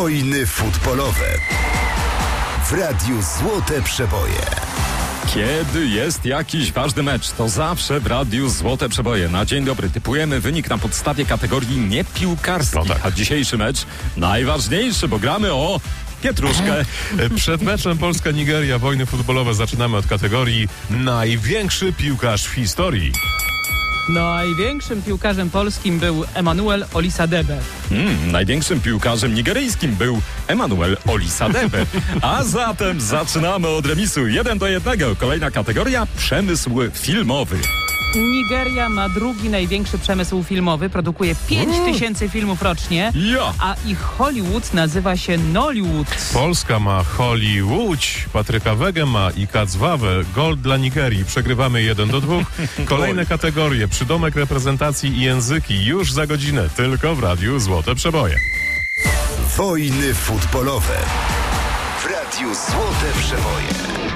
Wojny futbolowe w Radiu Złote Przeboje. Kiedy jest jakiś ważny mecz, to zawsze w Radiu Złote Przeboje. Na dzień dobry typujemy wynik na podstawie kategorii niepiłkarskich. No tak. A dzisiejszy mecz najważniejszy, bo gramy o pietruszkę. Przed meczem Polska-Nigeria wojny futbolowe zaczynamy od kategorii największy piłkarz w historii. Największym piłkarzem polskim był Emmanuel Olisadebe. Największym piłkarzem nigeryjskim był Emmanuel Olisadebe. A zatem zaczynamy od remisu 1-1. Kolejna kategoria przemysł filmowy. Nigeria ma drugi największy przemysł filmowy, produkuje 5000 filmów rocznie, Ja. a ich Hollywood nazywa się Nollywood. Polska ma Hollywood, Patryka Wegę ma i Kacwawę. Gol dla Nigerii. Przegrywamy 1-2. Kolejne kategorie. Przydomek reprezentacji i języki. Już za godzinę. Tylko w Radiu Złote Przeboje. Wojny futbolowe w Radiu Złote Przeboje.